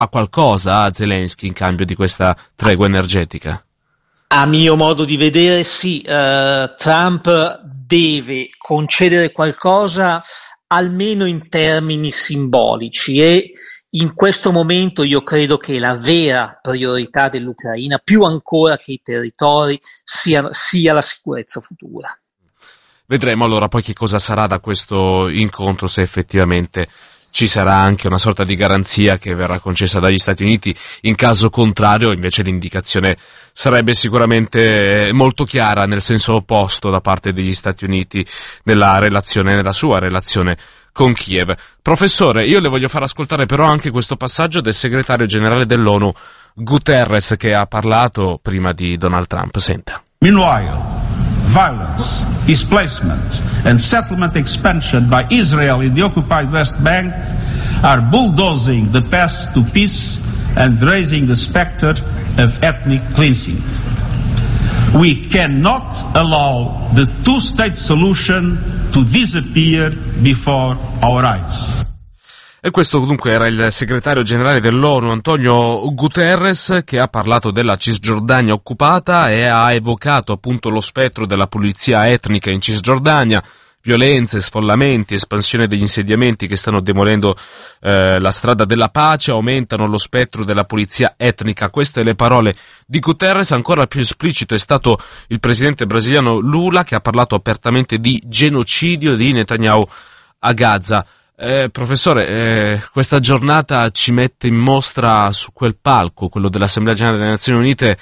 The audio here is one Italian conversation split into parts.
a qualcosa a Zelensky in cambio di questa tregua energetica? A mio modo di vedere sì, Trump deve concedere qualcosa almeno in termini simbolici, e in questo momento io credo che la vera priorità dell'Ucraina, più ancora che i territori, sia la sicurezza futura. Vedremo allora poi che cosa sarà da questo incontro, se effettivamente ci sarà anche una sorta di garanzia che verrà concessa dagli Stati Uniti. In caso contrario, invece, l'indicazione sarebbe sicuramente molto chiara nel senso opposto da parte degli Stati Uniti nella sua relazione con Kiev. Professore, io le voglio far ascoltare però anche questo passaggio del segretario generale dell'ONU, Guterres, che ha parlato prima di Donald Trump. Senta. Meanwhile, violence, displacement and settlement expansion by Israel in the occupied West Bank are bulldozing the path to peace and raising the specter of ethnic cleansing. We cannot allow the two-state solution to disappear before our eyes. E questo dunque era il segretario generale dell'ONU, Antonio Guterres, che ha parlato della Cisgiordania occupata e ha evocato appunto lo spettro della pulizia etnica in Cisgiordania, violenze, sfollamenti, espansione degli insediamenti che stanno demolendo la strada della pace, aumentano lo spettro della pulizia etnica. Queste le parole di Guterres. Ancora più esplicito è stato il presidente brasiliano Lula, che ha parlato apertamente di genocidio di Netanyahu a Gaza. Professore, questa giornata ci mette in mostra su quel palco, quello dell'Assemblea Generale delle Nazioni Unite,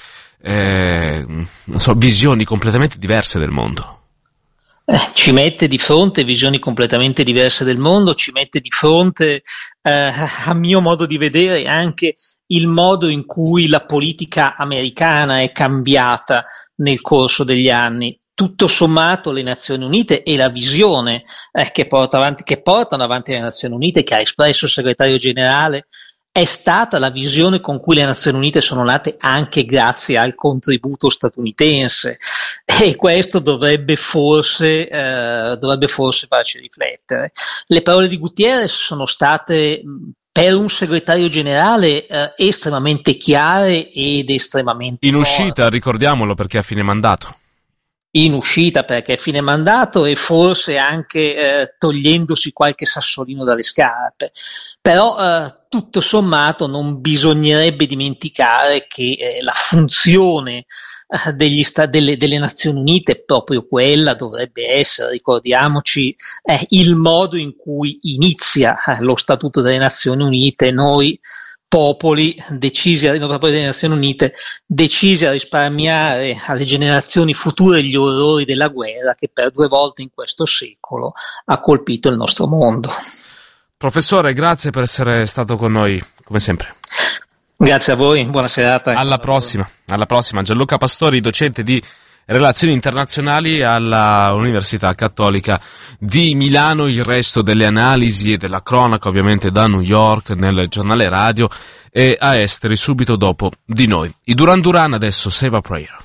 visioni completamente diverse del mondo. Ci mette di fronte visioni completamente diverse del mondo, ci mette di fronte, a mio modo di vedere, anche il modo in cui la politica americana è cambiata nel corso degli anni. Tutto sommato le Nazioni Unite e la visione che portano avanti le Nazioni Unite, che ha espresso il segretario generale, è stata la visione con cui le Nazioni Unite sono nate anche grazie al contributo statunitense, e questo dovrebbe forse farci riflettere. Le parole di Gutierrez sono state per un segretario generale estremamente chiare ed estremamente in uscita, forti. Ricordiamolo, perché a fine mandato. In uscita perché è fine mandato, e forse anche togliendosi qualche sassolino dalle scarpe, però tutto sommato non bisognerebbe dimenticare che la funzione delle Nazioni Unite è proprio quella, dovrebbe essere, ricordiamoci, il modo in cui inizia lo Statuto delle Nazioni Unite. Noi popoli delle Nazioni Unite decisi a risparmiare alle generazioni future gli orrori della guerra che per 2 volte in questo secolo ha colpito il nostro mondo. Professore, grazie per essere stato con noi, come sempre. Grazie a voi, buona serata. Alla prossima. Gianluca Pastori, docente di Relazioni Internazionali alla Università Cattolica di Milano. Il resto delle analisi e della cronaca ovviamente da New York nel giornale radio, e a Esteri subito dopo di noi. I Duran Duran adesso, Save a Prayer.